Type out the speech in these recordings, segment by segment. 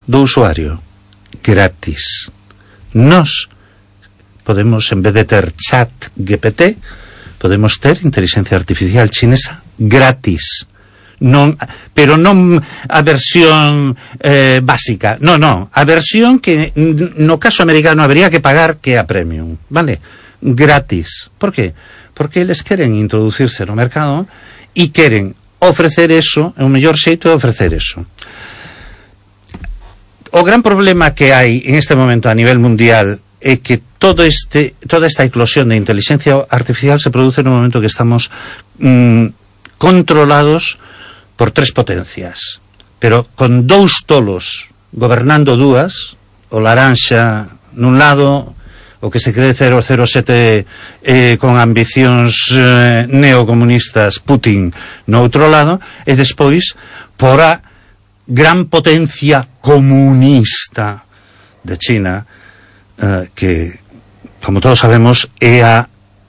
do usuario gratis. Nos podemos, en vez de ter chat GPT, podemos ter inteligencia artificial chinesa gratis. Non, pero non a versión básica, no, a versión que no caso americano habría que pagar, que a premium, vale? Gratis. Por qué? Porque eles queren introducirse no mercado e queren ofrecer eso, o mellor xeito de ofrecer eso. O gran problema que hai en este momento a nivel mundial é que toda esta eclosión de inteligencia artificial se produce no momento que estamos controlados por tres potencias, pero con dous tolos gobernando dúas, o laranxa nun lado, o que se cree 007 con ambicións neocomunistas, Putin, no outro lado, e despois por a gran potencia comunista de China, que, como todos sabemos, é a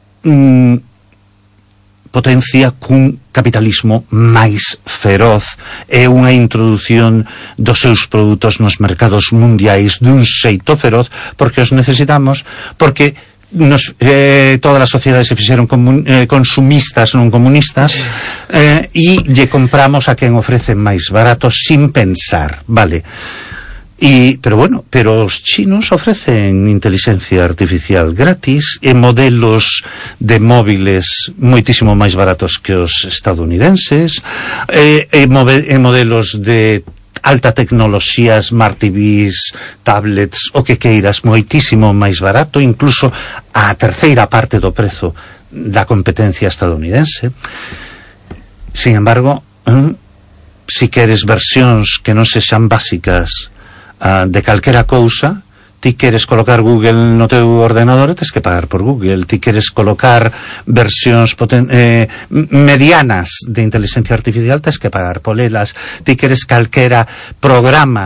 potencia cun capitalismo máis feroz, é unha introdución dos seus produtos nos mercados mundiais dun xeito feroz, porque os necesitamos, porque todas as sociedades se fixeron consumistas, non comunistas, e lle compramos a quen ofrece máis barato sin pensar, vale? Pero bueno, pero os chinos ofrecen inteligencia artificial gratis e modelos de móviles moitísimo máis baratos que os estadounidenses, e modelos de alta tecnoloxía, smart TVs, tablets, o que queiras, moitísimo máis barato, incluso a terceira parte do prezo da competencia estadounidense. Sin embargo, si queres versións que non sexan básicas de calquera cousa, ti queres colocar Google no teu ordenador, tes que pagar por Google. Ti queres colocar versións medianas de inteligencia artificial, tes que pagar por elas. Ti queres calquera programa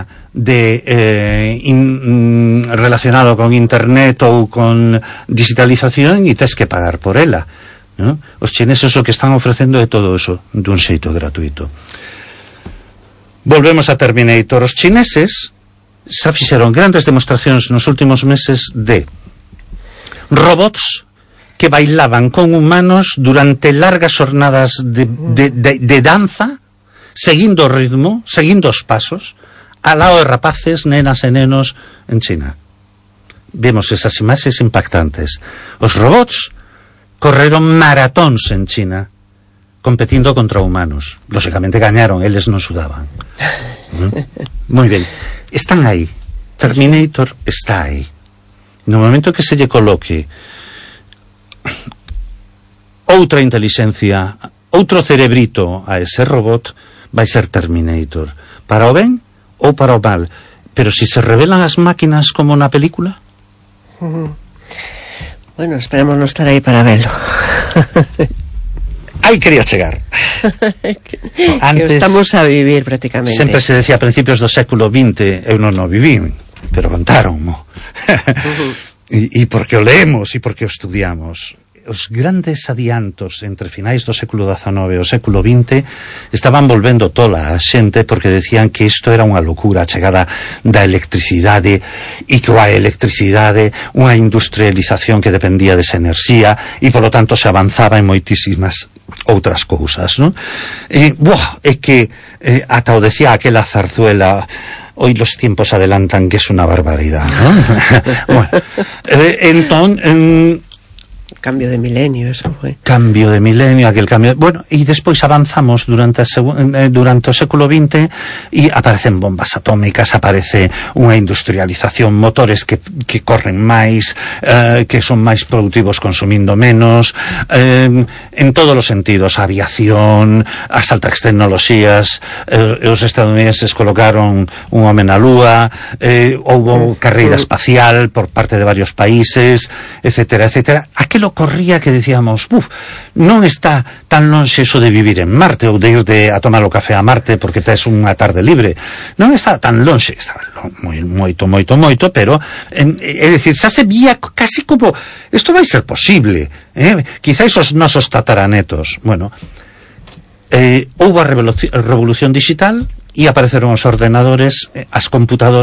relacionado con internet ou con digitalización, e tes que pagar por ela, ¿no? Os chineses o que están ofrecendo é todo eso dun xeito gratuito. Volvemos a Terminator. Os chineses xa fixeron grandes demostracións nos últimos meses de robots que bailaban con humanos durante largas jornadas de danza, seguindo o ritmo, seguindo os pasos, ao lado de rapaces, nenas e nenos en China. Vemos esas imaxes impactantes. Os robots correron maratóns en China competindo contra humanos. Lógicamente gañaron, eles non sudaban. Moi ben. Están aí. Terminator está aí. No momento que se lle coloque outra inteligencia, outro cerebrito a ese robot, vai ser Terminator. Para o ben ou para o mal. Pero si se revelan as máquinas como na película... Bueno, esperemos non estar aí para velo. Aí quería chegar. Antes, estamos a vivir prácticamente. Sempre se decía a principios do século XX, eu non o vivín, pero contáronmo. E porque o leemos e porque o estudiamos. Os grandes adiantos entre finais do século XIX e o século XX estaban volvendo tola a xente, porque decían que isto era unha locura, a chegada da electricidade, e que a electricidade, unha industrialización que dependía desa enerxía, e polo tanto se avanzaba en moitísimas outras cousas, non? É que ata o decía aquela zarzuela, hoy los tiempos adelantan, que es una barbaridad, ¿no? Bueno, entón cambio de milenio, eso foi. Cambio de milenio, aquel cambio... Bueno, e despois avanzamos durante o século XX e aparecen bombas atómicas, aparece unha industrialización, motores que corren máis, que son máis productivos consumindo menos, en todos os sentidos, a aviación, as altas tecnoloxías, os estadounidenses colocaron un home na lúa, houbo carreira espacial por parte de varios países, etcétera, etcétera. Aquilo corría que decíamos, non está tan lonxe eso de vivir en Marte ou de ir a tomar o café a Marte porque tes unha tarde libre, non está tan lonxe, está moito, pero é dicir, xa se vía casi como isto vai ser posible, quizáis os nosos tataranetos. Bueno, houve a revolución digital e apareceron os ordenadores, as computadoras